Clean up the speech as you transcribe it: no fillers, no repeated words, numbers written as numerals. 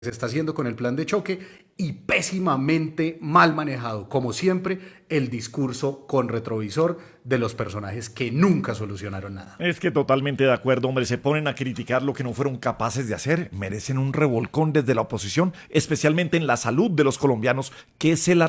se está haciendo con el plan de choque y pésimamente mal manejado, como siempre, el discurso con retrovisor de los personajes que nunca solucionaron nada. Es que totalmente de acuerdo, hombre, se ponen a criticar lo que no fueron capaces de hacer, merecen un revolcón desde la oposición, especialmente en la salud de los colombianos, que se la